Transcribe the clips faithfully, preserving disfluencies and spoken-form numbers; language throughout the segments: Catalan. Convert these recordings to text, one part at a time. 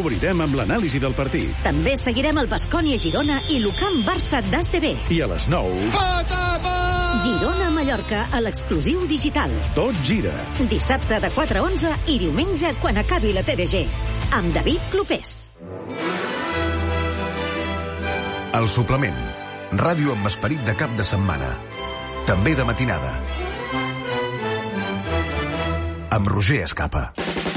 T'obrirem amb l'anàlisi del partit. També seguirem el Baskonia Girona i l'Ucamp Barça d'A C B. I a les nou... Girona-Mallorca a l'exclusiu digital. Tot gira. Dissabte de quatre a onze i diumenge quan acabi la T D G. Amb David Clopés. El suplement. Ràdio amb esperit de cap de setmana. També de matinada. Amb Roger Escapa.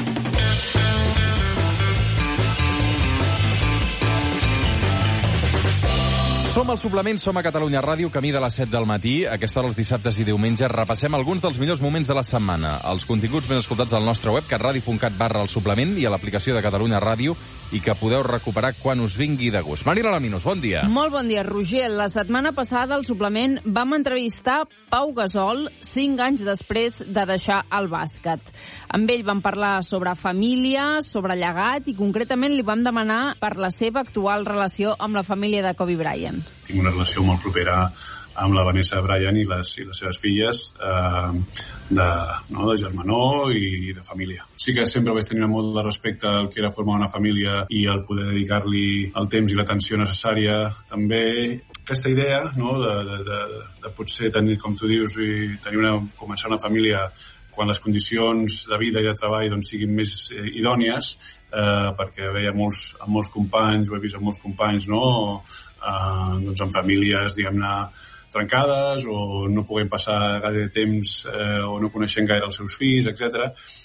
Som al suplement, som a Catalunya Ràdio, camí de les set del matí. A aquesta hora, els dissabtes i diumenges, repassem alguns dels millors moments de la setmana. Els continguts ben escoltats al nostre web, catradio.cat barra el suplement, i a l'aplicació de Catalunya Ràdio, i que podeu recuperar quan us vingui de gust. Marina Laminos, bon dia. Molt bon dia, Roger. La setmana passada, al suplement, vam entrevistar Pau Gasol, cinc anys després de deixar el bàsquet. Amb ell vam parlar sobre família, sobre llegat, i concretament li vam demanar per la seva actual relació amb la família de Kobe Bryant. Tinc una relació molt propera amb la Vanessa Bryant i les, i les seves filles, eh, de, no, de germanor i de família. Sí que sempre vaig tenir molt de respecte al que era formar una família i el poder dedicar-li el temps i l'atenció necessària. També aquesta idea, no, de, de, de, de potser tenir, com tu dius, i tenir una, començar una família quan les condicions de vida i de treball doncs, siguin més eh, idònies, eh, perquè veia molts, amb molts companys, ho he vist amb molts companys, no?, Uh, doncs amb famílies, diguem-ne, trencades, o no puguem passar gaire temps eh, o no coneixent gaire els seus fills, etcètera.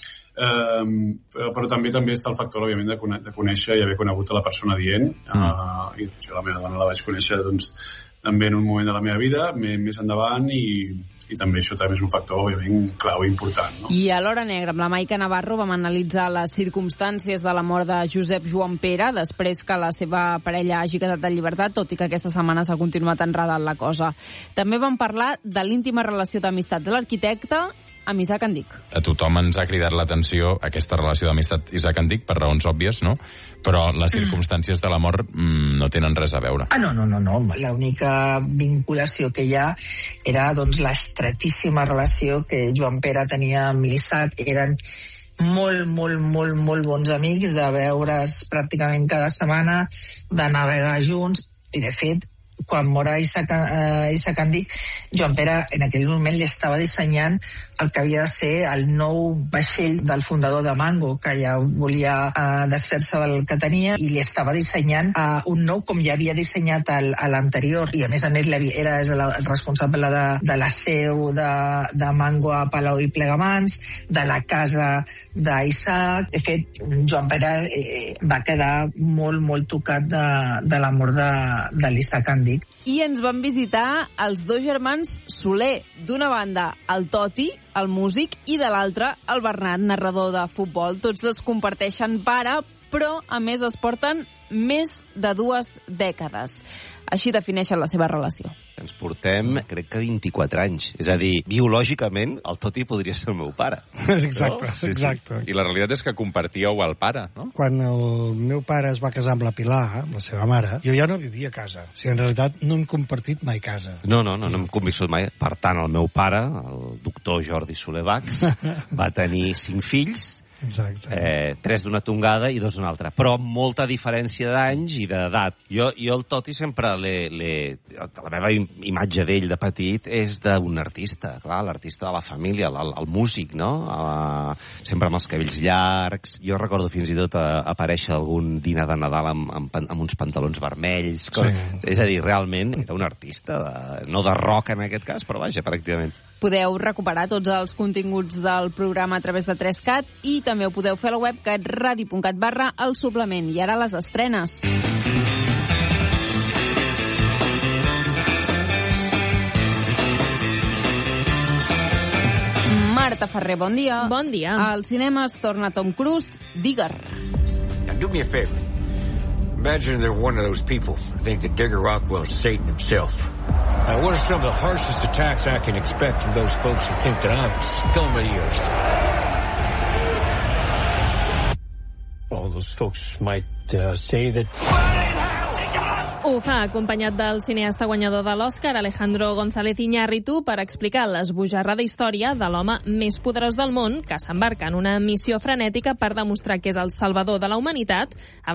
Um, però, però també també està el factor, òbviament, de, cone de conèixer i haver conegut a la persona dient. Uh, i doncs, la meva dona la vaig conèixer doncs, també en un moment de la meva vida, més endavant, i i també això també és un factor, òbviament, clau i important. No? I a l'Hora Negra, amb la Maica Navarro, vam analitzar les circumstàncies de la mort de Josep Joan Pere, després que la seva parella hagi quedat en llibertat, tot i que aquesta setmana s'ha continuat enredant la cosa. També vam parlar de l'íntima relació d'amistat de l'arquitecte amb Isaac Andic. A tothom ens ha cridat l'atenció aquesta relació d'amistat Isaac Andic, per raons òbvies, no? Però les circumstàncies de la mort mm, no tenen res a veure. Ah, no, no, no, no. L'única vinculació que hi ha era doncs, l'estretíssima relació que Joan Pere tenia amb Isaac. Eren molt, molt, molt, molt bons amics, de veure's pràcticament cada setmana, de navegar junts, i de fet, quan mora Isaac, uh, Isaac Andic, Joan Pere en aquell moment li estava dissenyant el que havia de ser el nou vaixell del fundador de Mango, que ja volia uh, desfer-se del que tenia, i li estava dissenyant uh, un nou com ja havia dissenyat l'anterior, i a més a més era el responsable de, de la seu de, de Mango a Palau i Plegamans, de la casa d'Isaac. De fet, Joan Pere eh, va quedar molt, molt tocat de, de la mort de, de l'Isaac Andic. I ens van visitar els dos germans Soler. D'una banda, el Toti, el músic, i de l'altra, el Bernat, narrador de futbol. Tots dos comparteixen pare, però, a més, es porten més de dues dècades. Així defineixen la seva relació. Ens portem, crec que vint-i-quatre anys. És a dir, biològicament, el Toti podria ser el meu pare. Exacte, no? Sí, exacte. I la realitat és que compartíeu el pare, no? Quan el meu pare es va casar amb la Pilar, amb la seva mare, jo ja no vivia a casa. O sigui, en realitat no hem compartit mai casa. No, no, no, no hem conviscut mai. Per tant, el meu pare, el doctor Jordi Soler Bax, va tenir cinc fills, Exacte. Eh, tres d'una tongada i dos d'una altra, però amb molta diferència d'anys i d'edat. Jo, jo el Toti sempre l'he... La meva imatge d'ell de petit és d'un artista, clar, l'artista de la família, el, el músic, no? Uh, sempre amb els cabells llargs. Jo recordo fins i tot a, a aparèixer algun dinar de Nadal amb, amb, amb uns pantalons vermells. Sí. És a dir, realment era un artista, de, no de rock en aquest cas, però vaja, pràcticament. Podeu recuperar tots els continguts del programa a través de tres cat i també ho podeu fer a la web catradio.cat barra el suplement. I ara les estrenes. Marta Ferrer, bon dia. Bon dia. Al cinema es torna Tom Cruise, Digger. Now do me a favor. Imagine they're one of those people who think that Digger Rockwell's Satan himself. Now, what are some of the harshest attacks I can expect from those folks who think that I'm scum of the earth? Well, those folks might uh, say that... Ho fa acompanyat del cineasta guanyador de l'Oscar, Alejandro González Iñárritu, per explicar l'esbojarrada història de l'home més poderós del món que s'embarca en una missió frenètica per demostrar que és el salvador de la humanitat